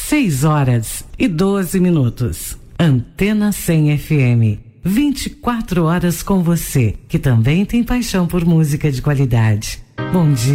6h12. Antena 100 FM. 24 horas com você, que também tem paixão por música de qualidade. Bom dia.